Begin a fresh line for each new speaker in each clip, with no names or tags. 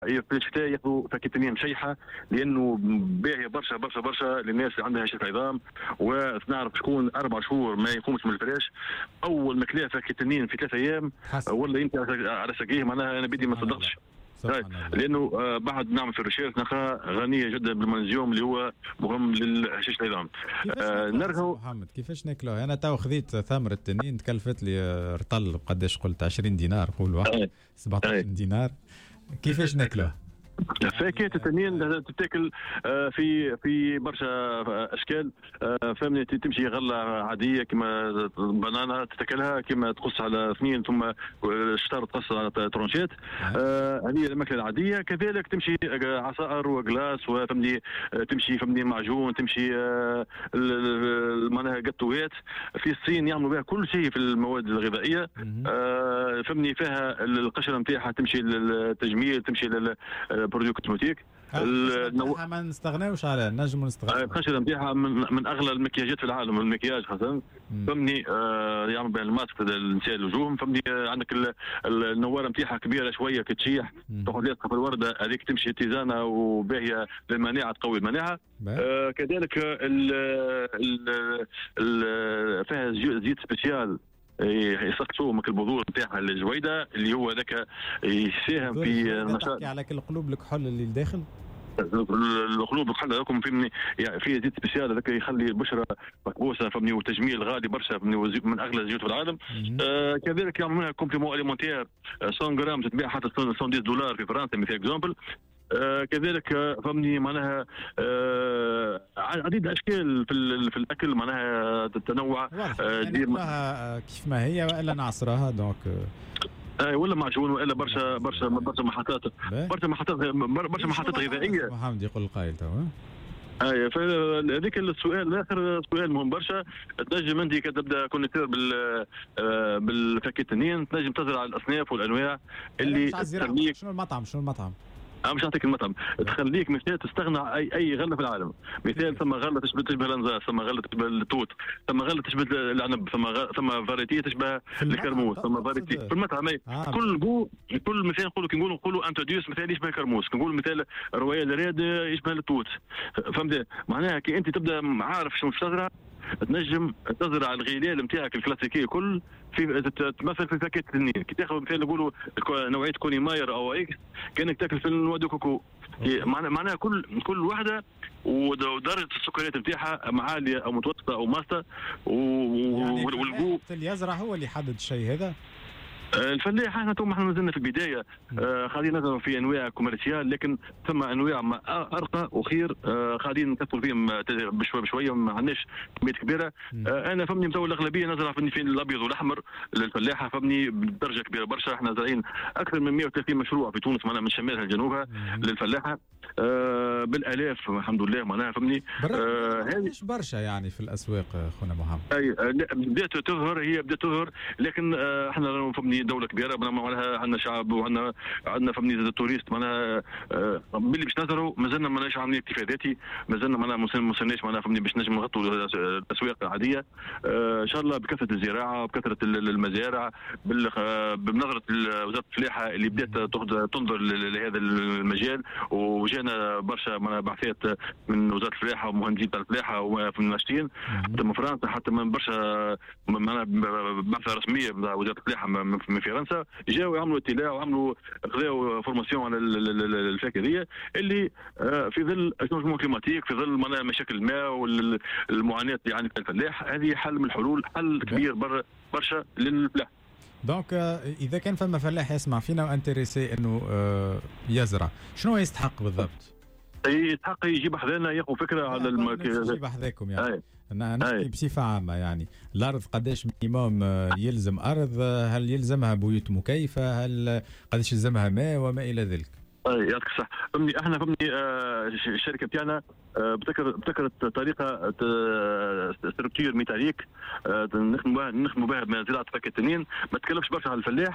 في الشتاء ياخذوا فاكهه مشيحه، لانه باهيه برشا برشا برشا للناس اللي عندها هشاشه عظام. ونعرف شكون 4 شهور ما يقومش من الفراش، اول ما كلا فاكهه في 3 ايام ولا انت على ساقيه، معناها انا بدي ما صدقش. لانه بعد نعمل في الريشيرش نلقاها غنيه جدا بالمغنيسيوم اللي هو مهم للهشاشه العظام.
نرجعوا محمد كيفاش ناكلوه؟ انا تو خذيت ثمره التنين تكلفت لي رطل قداش قلت 20 دينار قول واحد 17 دينار. كيفاش ناكلوه؟
فاكهة التنين تتاكل في برشا اشكال. فهمني، تمشي غله عاديه كما بنانا تتاكلها، كما تقص على اثنين ثم الشطر تقص على ترونشات. هذه الماكله العاديه. كذلك تمشي عصائر وجلاس، وفهمني تمشي فهمني معجون، تمشي معناها جاتوات. في الصين يعملوا بها كل شيء في المواد الغذائيه. فهمني فيها القشره نتاعها تمشي للتجميل، تمشي برودكت كوزموتيك.
ما نستغناوش عليه، نجم نستغناو.
القشره نتاعها من اغلى المكياجات في العالم، المكياج خاصه. فهمني يعمل بها الماسك لنساء الوجوه. فهمني عندك النواره نتاعها كبيره شويه كتشيح، تاخذ لاصقه في الورده، هذيك تمشي تيزانه وباهيه للمناعه، تقوي المناعه. كذلك فيها زيت سبيسيال يسقسوا مك البذور نتاعها الجويده، اللي هو ذاك يساهم في
نشاط. على القلوب الكحول اللي داخل
القلوب الكحول هذاكم فهمني، يعني فيه زيت سبيسيال هذاك يخلي البشره مكبوسه فهمني، وتجميل غالي برشا فهمني، من اغلى الزيوت في العالم. كذلك يعملوا منها كومبليمون اليمونتير 100 جرام تتباع حتى $110 في فرنسا مثل اكزامبل. كذلك فهمني معناها عديد الاشكال في الاكل، معناها التنوع.
كيف ما هي والا نعصرها دونك
ولا معجون والا برشا محطات غذائيه.
محمد يقول القائل تو
فهذيك السؤال الاخر سؤال مهم برشا. تنجم انت كتبدا كونيتور بالفاكهه التنين، تنجم تزرع الاصناف والانواع اللي
تخليك. شنو المطعم؟
مش نعطيك المطعم، تخليك مثال تستغنى اي غله في العالم. مثال ثم غله تشبه الانزاس، ثم غله تشبه التوت، ثم غله تشبه العنب، ثم فاريتي تشبه الكرموس، ثم فاريتي في المطعم. كل مثال نقولوا انتوديوس مثال يشبه الكرموس، نقول مثال رويال ريد يشبه التوت. فهمت معناها كي انت تبدا عارف شنو تزرع، تنجم تزرع الغلال نتاعك الكلاسيكيه كل في تمثل في فاكهه التنين. كي تاخذ مثال نقولوا نوعيه كوني ماير او اكس، كانك تاكل في النوا دو كوكو. معناها كل واحده ودرجه السكريات نتاعها عاليه او متوسطه او ماسطه.
يعني والجو يزرع هو اللي يحدد الشيء هذا.
الفلاح احنا مازلنا في البدايه. خلينا نظروا في انواع كوميرسيال، لكن ثم انواع ارقى وخير خلينا نكثروا فيهم بشويه ما عندناش كميات كبيره. انا فهمني متول الاغلبيه نزرع في الابيض والاحمر للفلاحه فهمني بدرجه كبيره برشا. احنا زارعين اكثر من 130 مشروع في تونس معناها من شمالها لجنوبها للفلاحه بالالاف الحمد لله معناها فهمني.
هذه برشا يعني في الاسواق خونا محمد.
اي بدات تظهر لكن احنا فهمني دوله كبيره معناها عندنا شعب وعندنا فهمني التوريست معناها باللي باش نظهروا مازلنا ماناش عاملين اكتفاء ذاتي، مازلنا معناها ما وصلناش معناها فهمني باش نجم نغطوا الاسواق العاديه. ان شاء الله بكثره الزراعه بكثره المزارع بنظره وزاره الفلاحه اللي بدات تنظر لهذا المجال، وجانا برشا بعثات من وزاره الفلاحه ومهندسين تاع الفلاحه ومن الناشطين حتى من فرنسا، حتى من برشا بعثه رسميه من وزاره الفلاحه من فرنسا، جاوا يعملوا اطلاع وعملوا خذاوا فورماسيون على الفاكهه دي اللي في ظل التغير الكليماتيك، في ظل مشاكل الماء والمعاناه اللي عند الفلاح. هذه حل من الحلول، حل كبير برشا للفلاح.
دونك اذا كان فما فلاح يسمع فينا وانتريسي انه يزرع، شنو يستحق بالضبط؟
يستحق يجيب حذانا ياخذ فكره على
يجيب حذاكم يعني. نحكي بصفه عامه يعني الارض قداش مينيموم يلزم ارض، هل يلزمها بيوت مكيفه، هل قداش يلزمها ماء وما الى ذلك.
يعطيك الصح. فهمني احنا الشركه بتاعنا ابتكرت طريقه ستركتور ميتاليك نخدموا بها بزراعه فاكهه التنين، ما تكلفش برشا على الفلاح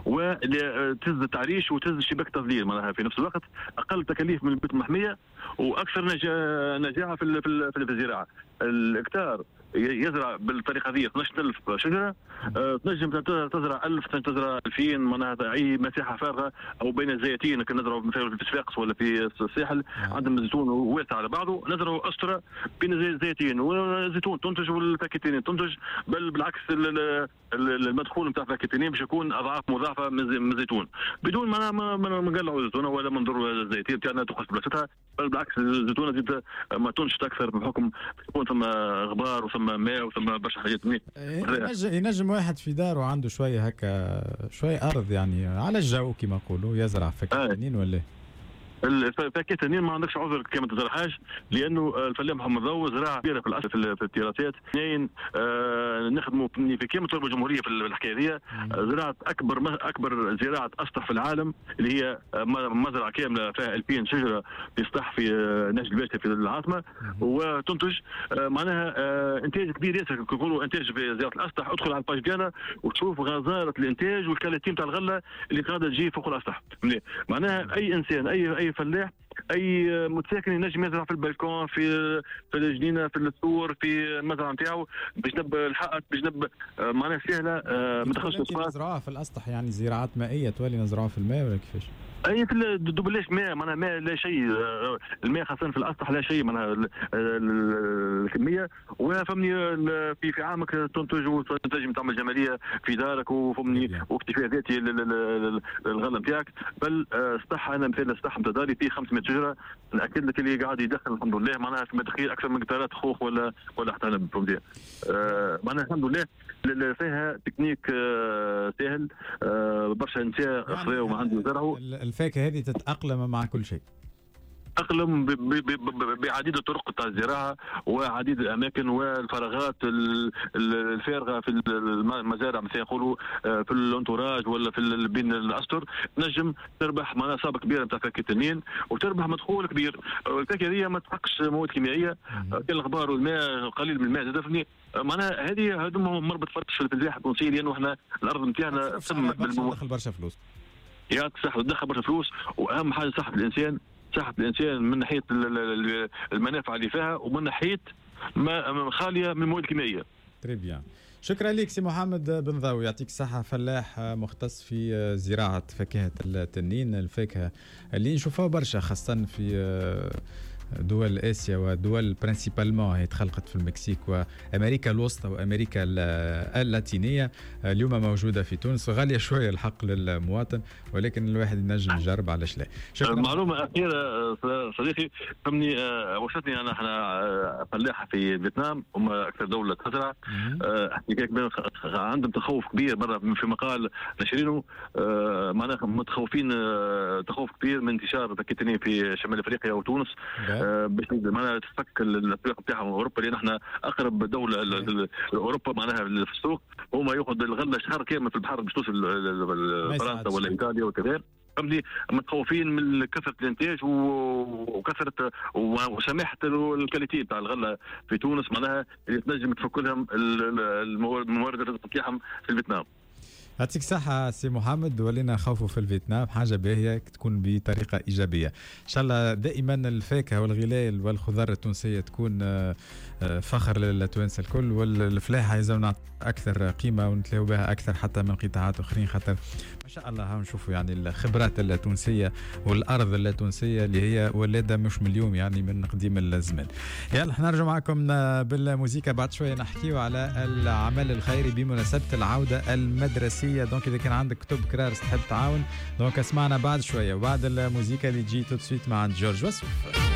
وتهز التعريش وتهز شباك تظليل معناها في نفس الوقت، اقل تكاليف من البيوت المحميه واكثر نجاعه في الزراعه. الهكتار يزرع بالطريقه هذه 12,000 شجره، تنجم تزرع 1000، تزرع 2000، معناها اي مساحه فارغه، او بين الزيتين كنا نزرعوا مثلا في صفاقس ولا في الساحل عندهم الزيتون واسع على بعضه، نزرعوا اسطره بين الزيتين، والزيتون تنتج والفاكهتين تنتج، بل بالعكس المدخول نتاع الفاكهتين باش يكون اضعاف مضاعفه من الزيتون، بدون ما نقلعوا الزيتونه ولا ما نضروا الزيتين تاعنا تخص بلاصتها، بل بالعكس الزيتونه زيد ما تنشط اكثر بحكم يكون ثم غبار وثم ماء وثم برشا حاجات.
ينجم واحد في داره عنده شويه هكا شويه ارض يعني على الجو كما نقولوا يزرع فاكهه ولا
الفاكهه التنين ما عندكش عذر كما تزرعهاش، لانه الفلاح محمد ضو زراعه كبيره في الاصل في التراثات. اثنين نخدموا في كامل التربه الجمهوريه في الحكايه دي، زراعه اكبر زراعه اسطح في العالم، اللي هي مزرعه كامله فيها 2000 شجره في سطح في نجد الباشا في العاصمه، وتنتج معناها انتاج كبير ياسر. يقولوا انتاج في زراعه الاسطح، ادخل على الباج ديالنا وتشوف غزاره الانتاج والكاليتي نتاع الغله اللي قاعده تجي فوق الاسطح. معناها اي انسان اي فلاح اي متساكن ينجم يزرع في البلكون، في الجنينه، في الثور، في المزرعه نتاعو، بجنب الحائط، بجنب معناها سهله ما تدخلش
الصفات. نزرعوها في الاسطح يعني زراعات مائيه تولي نزرعوها في الماء ولا كيفاش؟
اي في الدبلاش ماء، معناها ماء لا شيء، الماء خاصه في الاسطح لا شيء، معناها الكميه، وفهمني في عامك تنتج وتنجم تعمل جماليه في دارك وفهمني واكتفاء ذاتي للغله نتاعك. بل سطح، انا مثال سطح نتاع داري فيه 500 شجره، ناكد لك اللي قاعد يدخل الحمد لله معناها في مدخيل اكثر من قطارات خوخ ولا حتى انا فهمتي. معناها الحمد لله فيها تكنيك سهل، برشا نساء اخذوا ما عنده زرعوا.
الفاكهه هذه تتاقلم مع كل شيء،
أقلم بعديد الطرق تاع الزراعة وعديد الأماكن والفراغات الفارغة في المزارع مثلا يقولوا في الانتوراج ولا في بين الأسطر، نجم تربح مناصب كبيرة نتاع فاكهة التنين وتربح مدخول كبير. الفاكهة هي ما تحقش مواد كيميائية، كان الغبار والماء قليل من الماء زادفني، معناها هذه مربط فرش في الفلاحة التونسية، لأنه احنا الأرض نتاعنا
تدخل برشا فلوس،
تدخل برشا فلوس، وأهم حاجة صحة الإنسان، صحة الإنسان من ناحية المنافع اللي فيها ومن ناحية ما خالية من المواد الكيميائية.
تري بيان، شكرا لك سي محمد بن ضاوي، يعطيك الصحة. فلاح مختص في زراعة فاكهة التنين، الفاكهة اللي نشوفها برشا خاصة في دول آسيا ودول برينسيبالمون هي تخلقت في المكسيك وأمريكا الوسطى وأمريكا اللاتينية، اليوم موجودة في تونس. غالية شوية الحق للمواطن ولكن الواحد ينجم يجرب، علاش لا.
معلومة أخيرة صديقي، فهمني وصلتني أنا فلاحة في فيتنام، هم أكثر دولة تزرع، عندهم تخوف كبير برا في مقال نشرينه، معناها متخوفين تخوف كبير من انتشار فاكهة في شمال أفريقيا وتونس، باش معناها تفك الاسواق نتاعهم اوروبا، لان احنا اقرب دوله لاوروبا معناها في السوق، هما ياخذ الغله شهر كامل في البحر باش توصل فرنسا ولا ايطاليا وكذا. فهمتني متخوفين من كثره الانتاج وكثره وسماحه الكاليتي بتاع الغله في تونس، معناها اللي تنجم تفك لهم الموارد الرزق نتاعهم في فيتنام.
يعطيك صحة سي محمد، ولينا نخوفوا في الفيتنام حاجة باهية تكون بطريقة إيجابية إن شاء الله. دائما الفاكهة والغلال والخضار التونسية تكون فخر للتوانسة الكل، والفلاحة يلزمنا أكثر قيمة ونتلاقوا بها أكثر حتى من قطاعات أخرين، خاطر ما شاء الله نشوفوا يعني الخبرات التونسية والأرض التونسية اللي هي ولادة مش من اليوم يعني من قديم الزمان. يلا نرجع معكم بالموسيقى بعد شوية، نحكيوا على العمل الخيري بمناسبة العودة المدرسية. دونك إذا كان عندك كتب كرارس تحب تعاون، دونك اسمعنا بعد شوية وبعد الموسيقى اللي تجي تو سويت مع جورج وسوف.